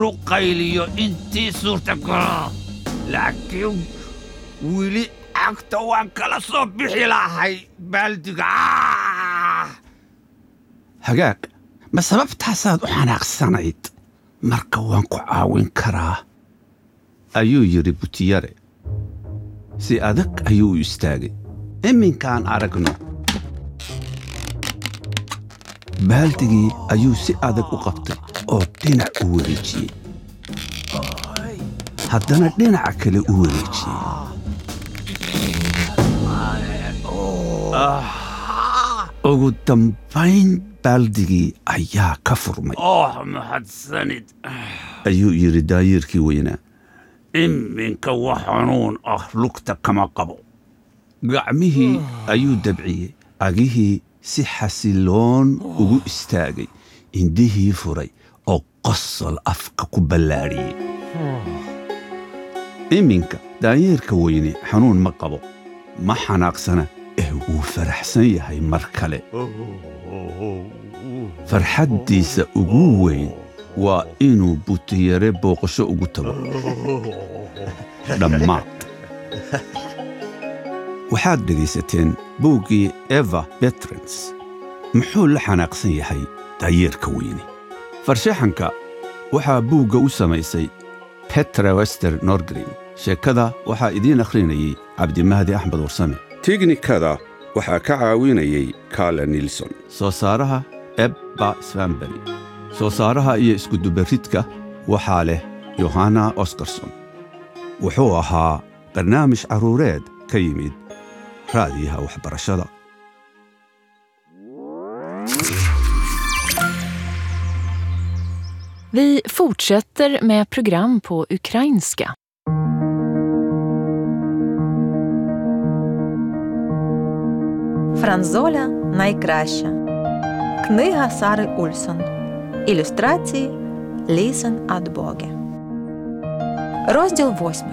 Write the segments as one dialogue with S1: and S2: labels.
S1: qayliyo intii suurtagal laakiin weli agta waan kala soo bixi lahay baaldiga.
S2: hagaag ma sababtaasaad u xanaaqsanayd? marka waan ku caawin karaa, ayuu yidhi butiyare. si adag ayuu u istaagay. iminkaan aragno. baaldigii ayuu si adag u qabtay oo dhinac u wareejiyey. haddana dhinaca kale u wareejiyey. ugu dambayn baaldigii ayaa ka furmay.
S1: mahadsanid,
S2: ayuu yidhi daayeerkii weynaa.
S1: iminka wax xanuun ah lugta kama qabo.
S2: gacmihii ayuu dabciyey. agihii si xasiloon ugu istaagay. indhihii furay oo qosol afka ku ballaadhiyey. iminka daayeerka weyne xanuun ma qabo, ma xanaaqsana, wuu faraxsan yahay mar kale. farxaddiisa ugu weyn waa inuu butiyare booqasho ugu tago. dhammaad. waxaad dhegaysateen buuggii eva betrens. muxuu la xanaaqsan yahay daayeerka weyne? farshaxanka waxaa buugga u samaysay petra wester norgren. sheekada waxaa idiin akhrinayay cabdimahdi axmed warsame. tiknikada waxaa ka caawinayay kaala nilson. soo saaraha ebba svanberg. soo saaraha iyo iskudubaridka waxaa leh yohanna oskarson. wuxuu ahaa barnaamij carruureed ka yimid raadiyaha waxbarashada.
S3: Vi fortsätter med program på ukrainska.
S4: Франзоля найкраща. Книга Сари Ульсон. Ілюстрації Лісен Адбоге. Розділ 8.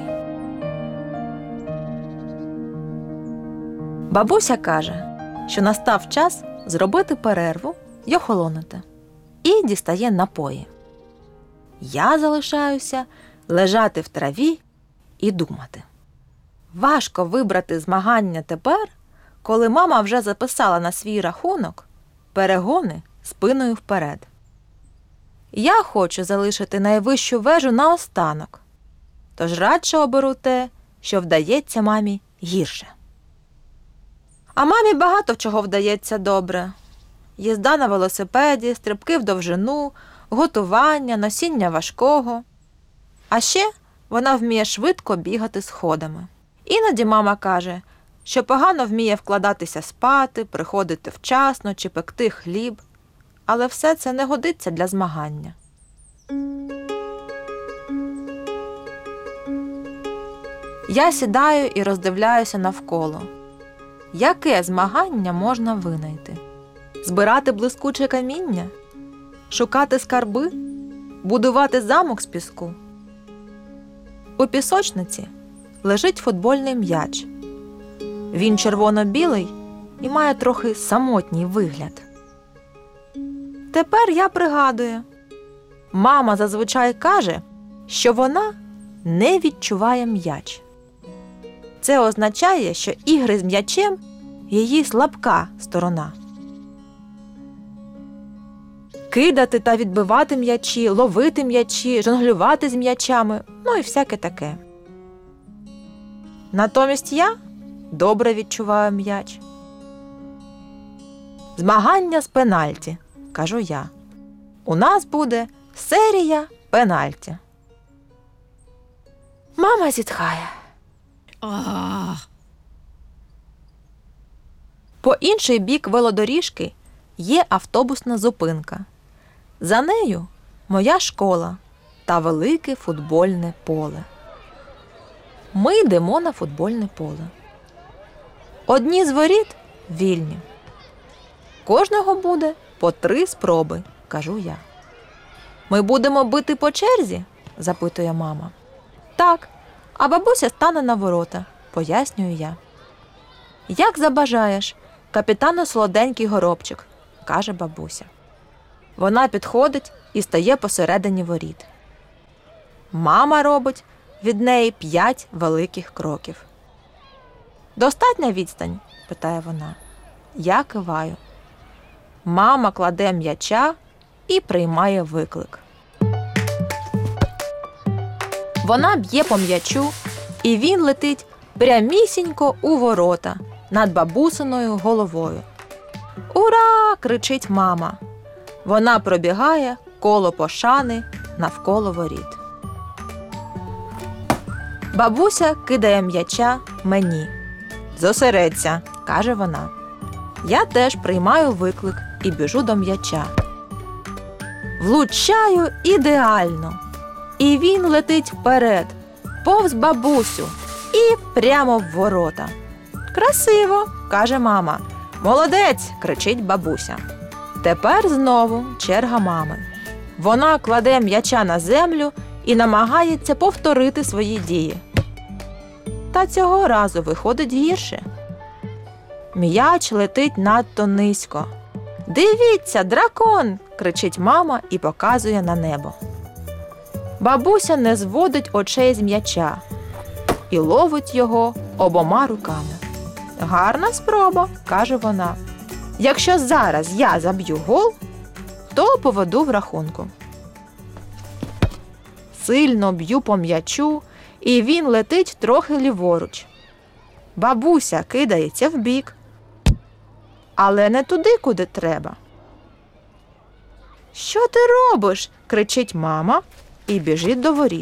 S4: Бабуся каже, що настав час зробити перерву й охолонути. І дістає напої. Я залишаюся лежати в траві і думати. Важко вибрати змагання тепер, коли мама вже записала на свій рахунок перегони спиною вперед. Я хочу залишити найвищу вежу наостанок, тож радше оберу те, що вдається мамі гірше. А мамі багато чого вдається добре. Їзда на велосипеді, стрибки в довжину, готування, носіння важкого. А ще вона вміє швидко бігати сходами. Іноді мама каже, що погано вміє вкладатися спати, приходити вчасно чи пекти хліб. Але все це не годиться для змагання. Я сідаю і роздивляюся навколо. Яке змагання можна винайти? Збирати блискуче каміння? Шукати скарби? Будувати замок з піску? У пісочниці лежить футбольний м'яч. Він червоно-білий і має трохи самотній вигляд. Тепер я пригадую. Мама зазвичай каже, що вона не відчуває м'яч. Це означає, що ігри з м'ячем – її слабка сторона. Кидати та відбивати м'ячі, ловити м'ячі, жонглювати з м'ячами, ну і всяке таке. Натомість я добре відчуваю м'яч. Змагання з пенальті, кажу я. У нас буде серія пенальті. Мама зітхає. По інший бік велодоріжки є автобусна зупинка. За нею моя школа та велике футбольне поле. Ми йдемо на футбольне поле. Одні з воріт вільні. Кожного буде по 3 спроби, кажу я. Ми будемо бити по черзі? Запитує мама. Так, а бабуся стане на ворота, пояснюю я. Як забажаєш, капітану солоденький горобчик, каже бабуся. Вона підходить і стає посередині воріт. Мама робить від неї 5 великих кроків. «Достатня відстань?» – питає вона. Я киваю. Мама кладе м'яча і приймає виклик. Вона б'є по м'ячу, і він летить прямісінько у ворота над бабусиною головою. «Ура!» – кричить мама. Вона пробігає коло пошани навколо воріт. Бабуся кидає м'яча мені. «Зосередься», – каже вона. Я теж приймаю виклик і біжу до м'яча. Влучаю ідеально. І він летить вперед, повз бабусю і прямо в ворота. «Красиво», – каже мама. «Молодець», – кричить бабуся. Тепер знову черга мами. Вона кладе м'яча на землю і намагається повторити свої дії. Та цього разу виходить гірше. М'яч летить надто низько. «Дивіться, дракон!» – кричить мама і показує на небо. Бабуся не зводить очей з м'яча і ловить його обома руками. «Гарна спроба», – каже вона. «Якщо зараз я заб'ю гол, то поведу в рахунку». Сильно б'ю по м'ячу, і він летить трохи ліворуч. Бабуся кидається вбік, але не туди, куди треба. «Що ти робиш?» – кричить мама і біжить до воріт.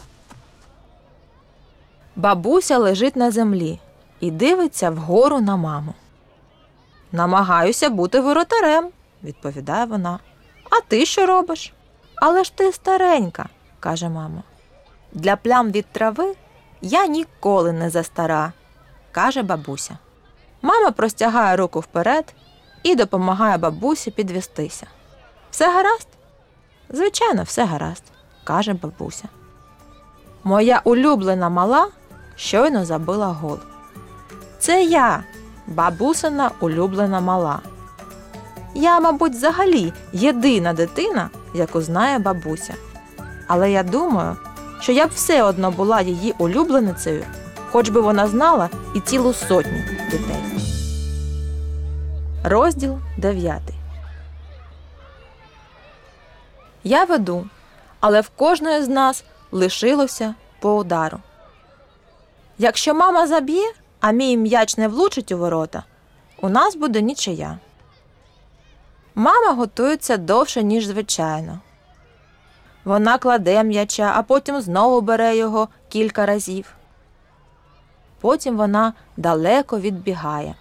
S4: Бабуся лежить на землі і дивиться вгору на маму. «Намагаюся бути воротарем», – відповідає вона. «А ти що робиш?» «Але ж ти старенька», – каже мама. «Для плям від трави я ніколи не застара», – каже бабуся. Мама простягає руку вперед і допомагає бабусі підвестися. «Все гаразд?» «Звичайно, все гаразд», – каже бабуся. Моя улюблена мала щойно забила гол. Це я, бабусина улюблена мала. Я, мабуть, взагалі єдина дитина, яку знає бабуся. Але я думаю, що я б все одно була її улюбленицею, хоч би вона знала і цілу сотню дітей. Розділ 9. Я веду, але в кожної з нас лишилося по удару. Якщо мама заб'є, а мій м'яч не влучить у ворота, у нас буде нічия. Мама готується довше, ніж звичайно. Вона кладе м'яча, а потім знову бере його кілька разів. Потім вона далеко відбігає.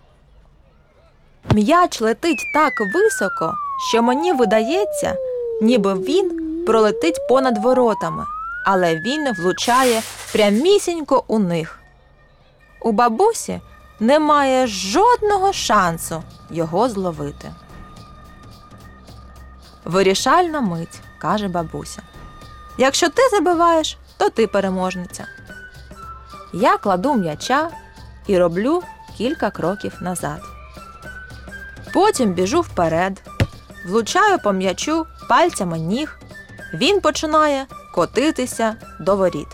S4: М'яч летить так високо, що мені видається, ніби він пролетить понад воротами, але він влучає прямісінько у них. У бабусі немає жодного шансу його зловити. «Вирішальна мить», – каже бабуся. «Якщо ти забиваєш, то ти переможниця». Я кладу м'яча і роблю кілька кроків назад. Потім біжу вперед, влучаю по м'ячу пальцями ніг, він починає котитися до воріт.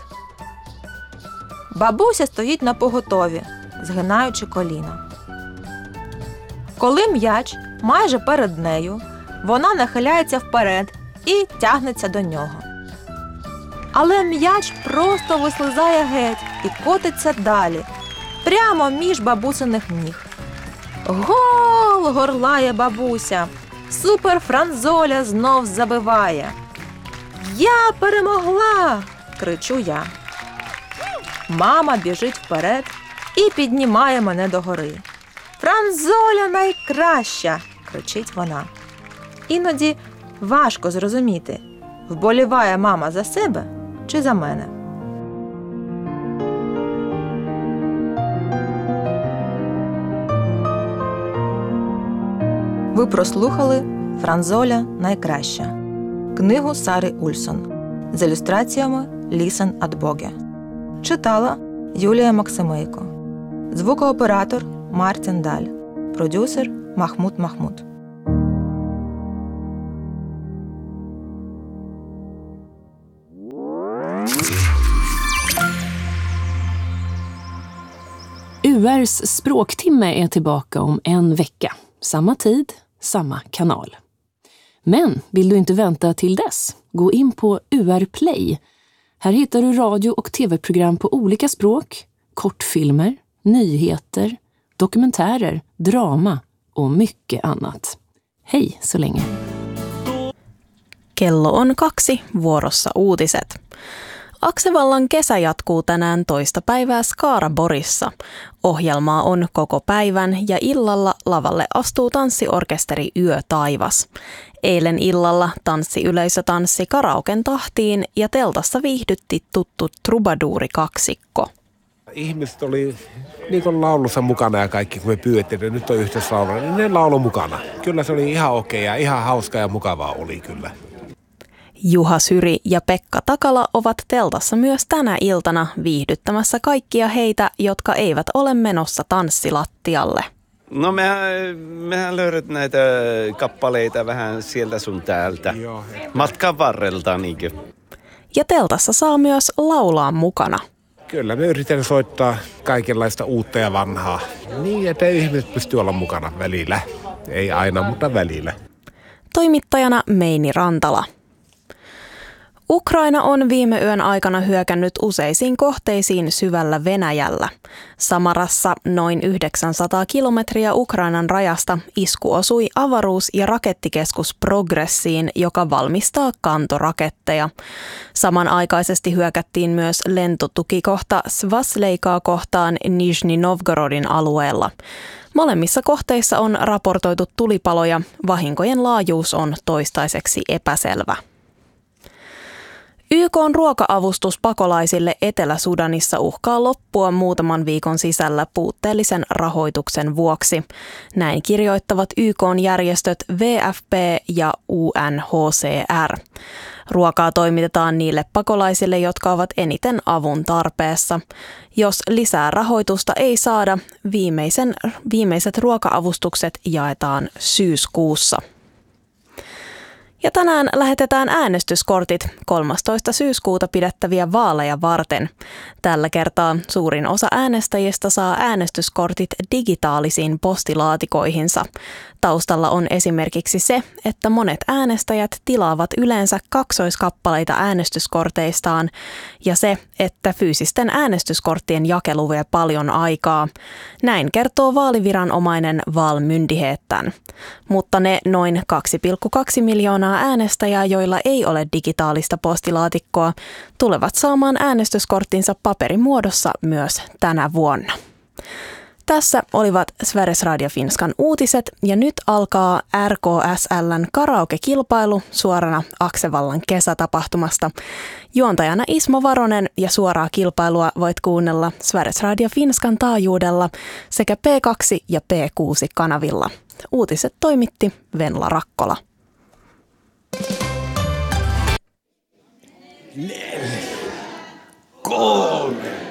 S4: Бабуся стоїть напоготові, згинаючи коліна. Коли м'яч майже перед нею, вона нахиляється вперед і тягнеться до нього. Але м'яч просто вислизає геть і котиться далі, прямо між бабусиних ніг. «Гол!» – горлає бабуся. Супер-Франзоля знов забиває. «Я перемогла!» – кричу я. Мама біжить вперед і піднімає мене догори. «Франзоля найкраща!» – кричить вона. Іноді важко зрозуміти, вболіває мама за себе чи за мене. Ви прослухали «Франзоля найкраща» книгу Сари Ульсон з ілюстраціями Лісен Адбоге. Читала Юлія Максимейко. Звукооператор Мартін Даль. Продюсер Махмуд Махмуд.
S3: URs språktimme är tillbaka om en vecka. Samma tid, samma kanal. Men vill du inte vänta till dess? Gå in på UR Play. Här hittar du radio- och tv-program på olika språk, kortfilmer, nyheter, dokumentärer, drama och mycket annat. Hej så länge!
S5: Kello on 2, vuorossa uutiset. Aksevallan kesä jatkuu tänään toista päivää Skaraborissa. Ohjelmaa on koko päivän ja illalla lavalle astuu tanssiorkesteri Yö Taivas. Eilen illalla tanssiyleisö tanssi karaoken tahtiin ja teltassa viihdytti tuttu trubaduurikaksikko.
S6: Ihmiset oli niin kuin laulussa mukana ja kaikki, kun me pyydettiin, että nyt on yhteislaulu, niin ne laulu mukana. Kyllä se oli ihan okei ja ihan hauska ja mukavaa oli kyllä.
S5: Juha Syri ja Pekka Takala ovat teltassa myös tänä iltana viihdyttämässä kaikkia heitä, jotka eivät ole menossa tanssilattialle.
S7: No mehän löydät näitä kappaleita vähän sieltä sun täältä. Matkan varrelta niinkö.
S5: Ja teltassa saa myös laulaa mukana.
S6: Kyllä me yritän soittaa kaikenlaista uutta ja vanhaa. Niin, että ihmiset pystyy olla mukana välillä. Ei aina, mutta välillä.
S5: Toimittajana Meini Rantala. Ukraina on viime yön aikana hyökännyt useisiin kohteisiin syvällä Venäjällä. Samarassa noin 900 kilometriä Ukrainan rajasta isku osui avaruus- ja rakettikeskus Progressiin, joka valmistaa kantoraketteja. Samanaikaisesti hyökättiin myös lentotukikohta Svasleikaa kohtaan Nizhny Novgorodin alueella. Molemmissa kohteissa on raportoitu tulipaloja, vahinkojen laajuus on toistaiseksi epäselvä. YK:n ruoka-avustus pakolaisille Etelä-Sudanissa uhkaa loppua muutaman viikon sisällä puutteellisen rahoituksen vuoksi. Näin kirjoittavat YK:n järjestöt WFP ja UNHCR. Ruokaa toimitetaan niille pakolaisille, jotka ovat eniten avun tarpeessa. Jos lisää rahoitusta ei saada, viimeiset ruoka-avustukset jaetaan syyskuussa. Ja tänään lähetetään äänestyskortit 13. syyskuuta pidettäviä vaaleja varten. Tällä kertaa suurin osa äänestäjistä saa äänestyskortit digitaalisiin postilaatikoihinsa. Taustalla on esimerkiksi se, että monet äänestäjät tilaavat yleensä kaksoiskappaleita äänestyskorteistaan ja se, että fyysisten äänestyskorttien jakelu vie paljon aikaa. Näin kertoo vaaliviranomainen Valmyndigheten. Mutta ne noin 2,2 miljoonaa äänestäjää, joilla ei ole digitaalista postilaatikkoa, tulevat saamaan äänestyskorttinsa paperimuodossa myös tänä vuonna. Tässä olivat Sveriges Radio Finskan uutiset ja nyt alkaa RKSL:n karaoke-kilpailu suorana Aksevallan kesätapahtumasta. Juontajana Ismo Varonen ja suoraa kilpailua voit kuunnella Sveriges Radio Finskan taajuudella sekä P2 ja P6 kanavilla. Uutiset toimitti Venla Rakkola.
S1: 4, 3